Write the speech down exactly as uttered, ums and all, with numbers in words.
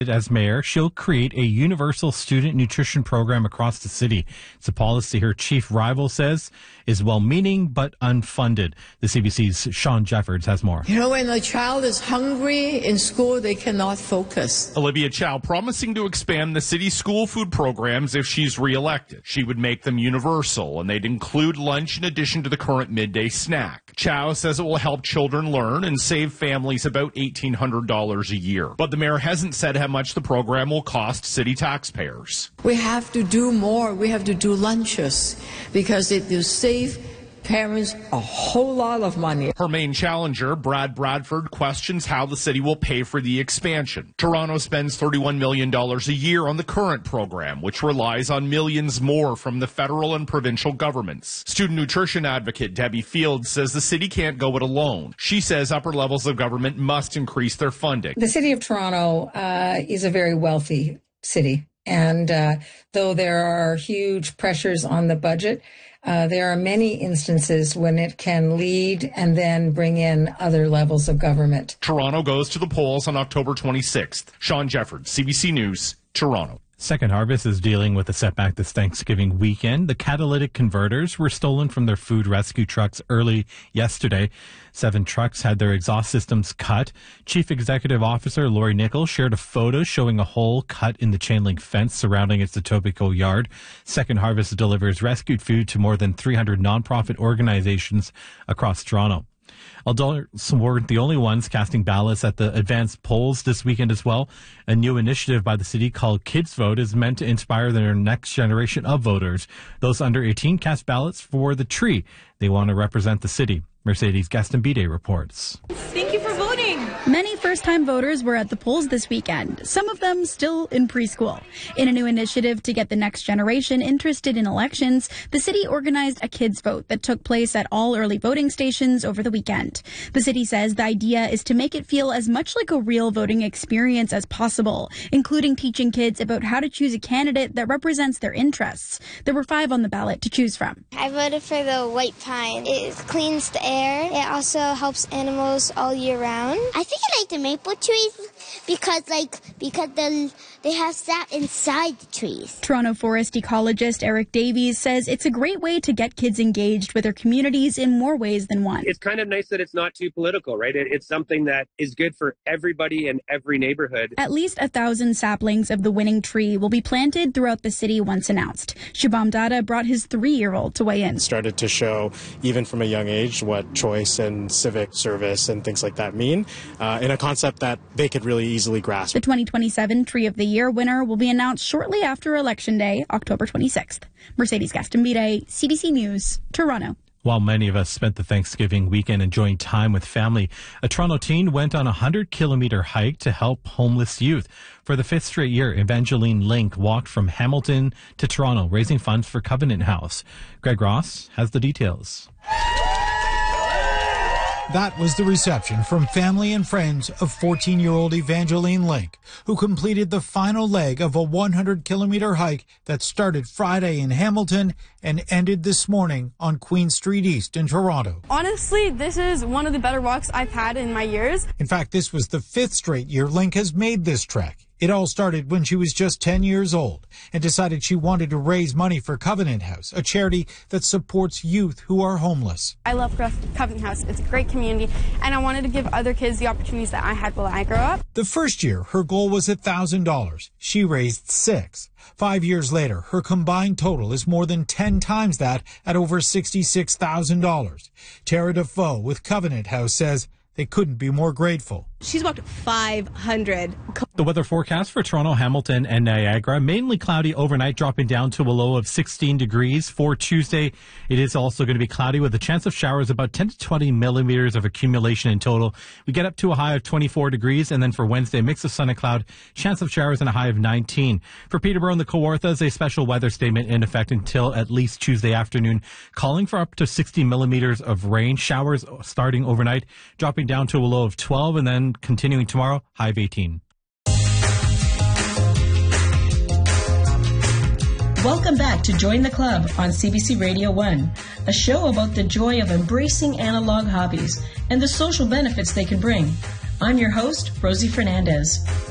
As mayor, she'll create a universal student nutrition program across the city. It's a policy her chief rival says is well-meaning but unfunded. The C B C's Sean Jeffords has more. You know, when a child is hungry in school, they cannot focus. Olivia Chow promising to expand the city's school food programs if she's reelected. She would make them universal, and they'd include lunch in addition to the current midday snack. Chow says it will help children learn and save families about eighteen hundred dollars a year. But the mayor hasn't said how much the program will cost city taxpayers. We have to do more. We have to do lunches because it will save parents a whole lot of money. Her main challenger, Brad Bradford, questions how the city will pay for the expansion. Toronto spends thirty-one million dollars a year on the current program, which relies on millions more from the federal and provincial governments. Student nutrition advocate Debbie Fields says the city can't go it alone. She says upper levels of government must increase their funding. The city of Toronto uh, is a very wealthy city, and uh, though there are huge pressures on the budget, Uh, there are many instances when it can lead and then bring in other levels of government. Toronto goes to the polls on October twenty-sixth. Sean Jeffords, C B C News, Toronto. Second Harvest is dealing with a setback this Thanksgiving weekend. The catalytic converters were stolen from their food rescue trucks early yesterday. Seven trucks had their exhaust systems cut. Chief Executive Officer Lori Nichols shared a photo showing a hole cut in the chain link fence surrounding its Etobicoke yard. Second Harvest delivers rescued food to more than three hundred nonprofit organizations across Toronto. Adults weren't the only ones casting ballots at the advanced polls this weekend as well. A new initiative by the city called Kids Vote is meant to inspire their next generation of voters. Those under eighteen cast ballots for the tree. They want to represent the city. Mercedes Gastambide reports. Thank you for voting. Many first-time voters were at the polls this weekend, some of them still in preschool. In a new initiative to get the next generation interested in elections, the city organized a kids vote that took place at all early voting stations over the weekend. The city says the idea is to make it feel as much like a real voting experience as possible, including teaching kids about how to choose a candidate that represents their interests. There were five on the ballot to choose from. I voted for the white pine. It cleans the air. It also helps animals all year round. I think I like the maple trees because, like, because the, they have sap inside the trees. Toronto forest ecologist Eric Davies says it's a great way to get kids engaged with their communities in more ways than one. It's kind of nice that it's not too political, right? It, it's something that is good for everybody in every neighborhood. At least a thousand saplings of the winning tree will be planted throughout the city once announced. Shubham Dada brought his three-year-old to weigh in. Started to show, even from a young age, what choice and civic service and things like that mean, uh, in a concept that they could really easily grasp. The twenty twenty-seven Tree of the Year winner will be announced shortly after Election Day, October twenty-sixth. Mercedes Gastambide, C B C News, Toronto. While many of us spent the Thanksgiving weekend enjoying time with family, a Toronto teen went on a hundred-kilometer hike to help homeless youth. For the fifth straight year, Evangeline Link walked from Hamilton to Toronto, raising funds for Covenant House. Greg Ross has the details. That was the reception from family and friends of fourteen-year-old Evangeline Link, who completed the final leg of a hundred-kilometer hike that started Friday in Hamilton and ended this morning on Queen Street East in Toronto. Honestly, this is one of the better walks I've had in my years. In fact, this was the fifth straight year Link has made this trek. It all started when she was just ten years old and decided she wanted to raise money for Covenant House, a charity that supports youth who are homeless. I love Covenant House. It's a great community, and I wanted to give other kids the opportunities that I had while I grew up. The first year, her goal was one thousand dollars. She raised six. Five years later, her combined total is more than ten times that at over sixty-six thousand dollars. Tara Defoe with Covenant House says they couldn't be more grateful. She's walked five hundred. The weather forecast for Toronto, Hamilton, and Niagara, mainly cloudy overnight, dropping down to a low of sixteen degrees. For Tuesday, it is also going to be cloudy with a chance of showers, about ten to twenty millimeters of accumulation in total. We get up to a high of twenty-four degrees, and then for Wednesday, mix of sun and cloud, chance of showers and a high of nineteen. For Peterborough and the Kawarthas, a special weather statement in effect until at least Tuesday afternoon, calling for up to sixty millimeters of rain, showers starting overnight, dropping down to a low of twelve, and then continuing tomorrow, high of eighteen. Welcome back to Join the Club on C B C Radio one, a show about the joy of embracing analog hobbies and the social benefits they can bring. I'm your host, Rosie Fernandez.